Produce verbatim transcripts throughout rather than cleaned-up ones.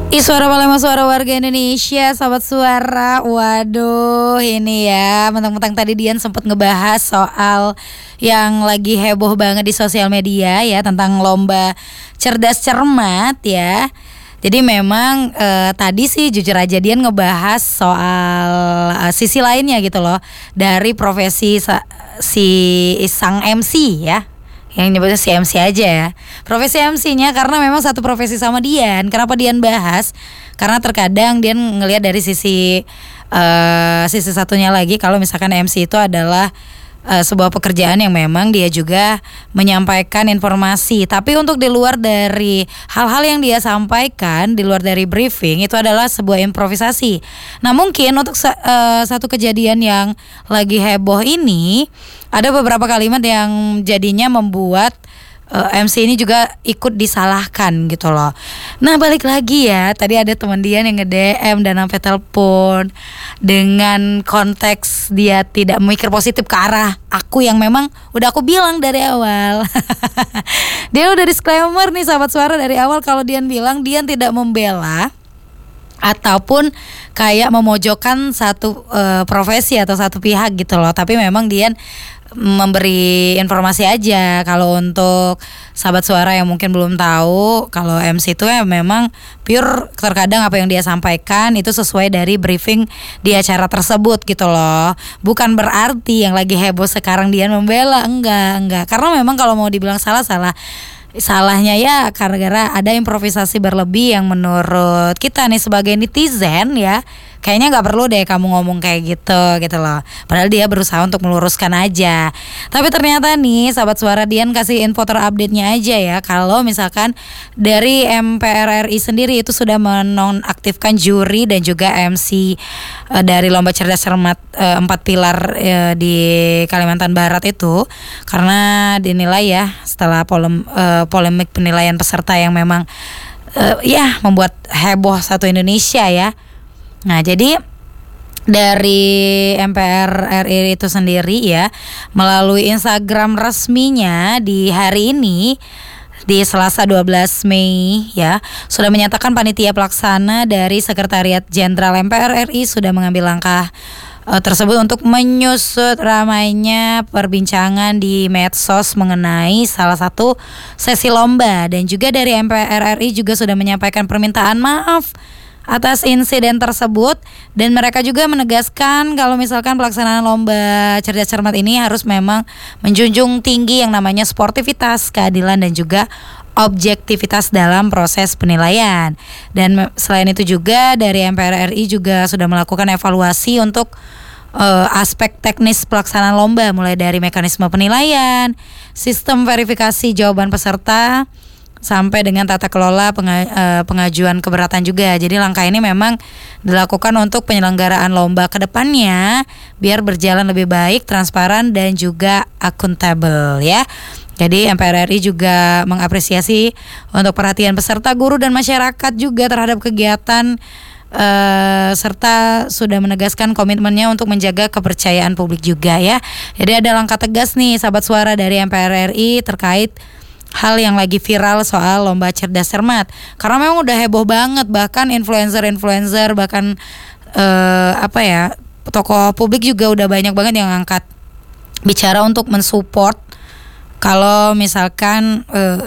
Ih, suara Palembang, suara warga Indonesia, sahabat suara. Waduh, ini ya, mentang-mentang tadi Dian sempat ngebahas soal yang lagi heboh banget di sosial media ya, tentang lomba cerdas cermat ya. Jadi memang eh, tadi sih jujur aja Dian ngebahas soal eh, sisi lainnya gitu loh, dari profesi sa- si sang M C ya, yang nyebutnya si M C aja ya. Profesi M C-nya karena memang satu profesi sama Dian. Kenapa Dian bahas? Karena terkadang Dian ngelihat dari sisi uh, sisi satunya lagi, kalau misalkan M C itu adalah uh, sebuah pekerjaan yang memang dia juga menyampaikan informasi. Tapi untuk di luar dari hal-hal yang dia sampaikan, di luar dari briefing, itu adalah sebuah improvisasi. Nah, mungkin untuk uh, satu kejadian yang lagi heboh ini, ada beberapa kalimat yang jadinya membuat uh, M C ini juga ikut disalahkan gitu loh. Nah, balik lagi ya, tadi ada teman Dian yang nge-D M dan sampai telepon dengan konteks dia tidak memikir positif ke arah aku, yang memang udah aku bilang dari awal. Dia udah disclaimer nih sahabat suara dari awal, kalau Dian bilang Dian tidak membela ataupun kayak memojokkan satu uh, profesi atau satu pihak gitu loh. Tapi memang Dian memberi informasi aja. Kalau untuk sahabat suara yang mungkin belum tahu, kalau M C itu ya memang pure, terkadang apa yang dia sampaikan itu sesuai dari briefing di acara tersebut gitu loh. Bukan berarti yang lagi heboh sekarang Dian membela, enggak, enggak. Karena memang kalau mau dibilang salah-salah, salahnya ya karena ada improvisasi berlebih yang menurut kita nih sebagai netizen ya, kayaknya nggak perlu deh kamu ngomong kayak gitu gitu loh. Padahal dia berusaha untuk meluruskan aja. Tapi ternyata nih sahabat suara, Dian kasih info terupdate-nya aja ya, kalau misalkan dari M P R R I sendiri itu sudah menonaktifkan juri dan juga M C uh, dari lomba cerdas cermat uh, empat pilar uh, di Kalimantan Barat itu, karena dinilai ya setelah polem, uh, polemik penilaian peserta yang memang uh, ya membuat heboh satu Indonesia ya. Nah, jadi dari M P R R I itu sendiri ya, melalui Instagram resminya di hari ini, di Selasa dua belas Mei ya, sudah menyatakan panitia pelaksana dari Sekretariat Jenderal M P R R I sudah mengambil langkah uh, tersebut untuk menyusut ramainya perbincangan di medsos mengenai salah satu sesi lomba, dan juga dari M P R R I juga sudah menyampaikan permintaan maaf atas insiden tersebut, dan mereka juga menegaskan kalau misalkan pelaksanaan lomba cerdas cermat ini harus memang menjunjung tinggi yang namanya sportivitas, keadilan, dan juga objektivitas dalam proses penilaian. Dan selain itu juga dari M P R R I juga sudah melakukan evaluasi untuk uh, aspek teknis pelaksanaan lomba, mulai dari mekanisme penilaian, sistem verifikasi jawaban peserta, sampai dengan tata kelola penga- uh, pengajuan keberatan juga. Jadi langkah ini memang dilakukan untuk penyelenggaraan lomba ke depannya biar berjalan lebih baik, transparan, dan juga akuntabel ya. Jadi M P R R I juga mengapresiasi untuk perhatian peserta, guru, dan masyarakat juga terhadap kegiatan uh, serta sudah menegaskan komitmennya untuk menjaga kepercayaan publik juga ya. Jadi ada langkah tegas nih sahabat suara dari M P R R I terkait hal yang lagi viral soal lomba cerdas cermat, karena memang udah heboh banget, bahkan influencer-influencer, bahkan uh, apa ya, tokoh publik juga udah banyak banget yang angkat bicara untuk mensupport kalau misalkan uh,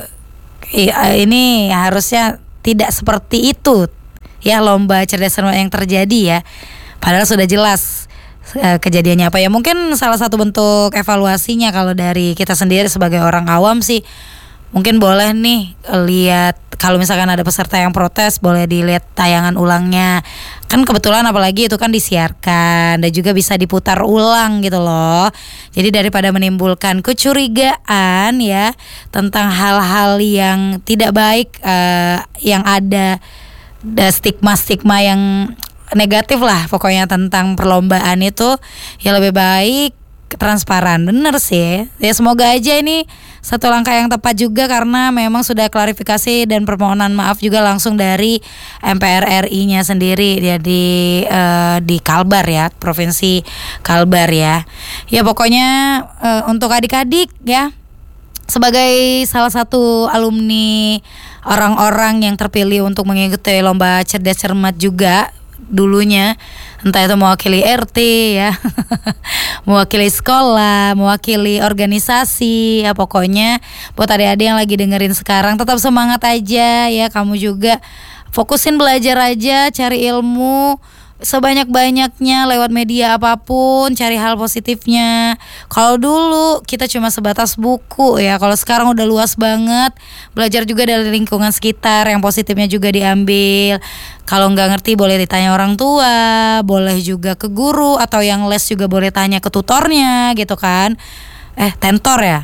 ini harusnya tidak seperti itu ya lomba cerdas cermat yang terjadi ya. Padahal sudah jelas uh, kejadiannya apa ya. Mungkin salah satu bentuk evaluasinya kalau dari kita sendiri sebagai orang awam sih, mungkin boleh nih lihat, kalau misalkan ada peserta yang protes, boleh dilihat tayangan ulangnya. Kan kebetulan apalagi itu kan disiarkan dan juga bisa diputar ulang gitu loh. Jadi daripada menimbulkan kecurigaan ya tentang hal-hal yang tidak baik, uh, yang ada, ada stigma-stigma yang negatif lah pokoknya tentang perlombaan itu, ya lebih baik transparan. Bener sih ya, semoga aja ini satu langkah yang tepat juga, karena memang sudah klarifikasi dan permohonan maaf juga langsung dari M P R R I-nya sendiri ya, di uh, di Kalbar ya, Provinsi Kalbar ya. Ya pokoknya uh, untuk adik-adik ya, sebagai salah satu alumni orang-orang yang terpilih untuk mengikuti lomba cerdas cermat juga dulunya, entah itu mewakili R T ya, mewakili sekolah, mewakili organisasi, ya pokoknya buat adik-adik yang lagi dengerin sekarang tetap semangat aja ya, kamu juga fokusin belajar aja, cari ilmu sebanyak-banyaknya lewat media apapun, cari hal positifnya. Kalau dulu kita cuma sebatas buku ya, kalau sekarang udah luas banget. Belajar juga dari lingkungan sekitar, yang positifnya juga diambil. Kalau nggak ngerti boleh ditanya orang tua, boleh juga ke guru, atau yang les juga boleh tanya ke tutornya gitu kan. Eh, tentor ya.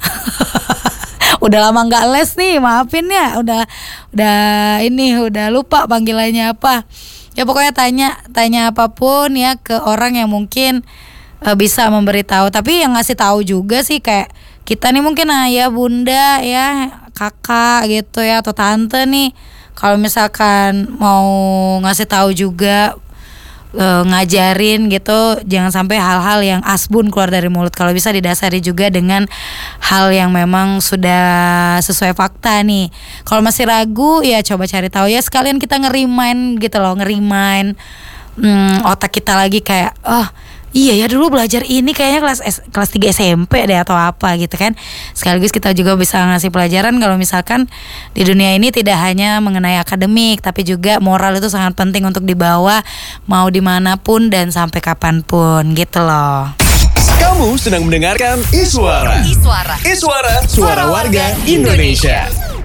Udah lama nggak les nih, maafin ya. Udah udah ini udah lupa panggilannya apa. Ya pokoknya tanya tanya apapun ya ke orang yang mungkin uh, bisa memberitahu. Tapi yang ngasih tahu juga sih kayak kita nih mungkin ayah, bunda ya, kakak gitu ya, atau tante nih. Kalau misalkan mau ngasih tahu juga, uh, ngajarin gitu, jangan sampai hal-hal yang asbun keluar dari mulut. Kalau bisa didasari juga dengan hal yang memang sudah sesuai fakta nih. Kalau masih ragu ya coba cari tahu ya, sekalian kita ngerimain gitu loh, ngerimain hmm, otak kita lagi kayak oh iya ya dulu belajar ini kayaknya kelas S, kelas tiga S M P deh atau apa gitu kan. Sekaligus kita juga bisa ngasih pelajaran kalau misalkan di dunia ini tidak hanya mengenai akademik, tapi juga moral itu sangat penting untuk dibawa mau dimanapun dan sampai kapanpun gitu loh. Kamu sedang mendengarkan Iswara. Iswara. Iswara, suara warga Indonesia.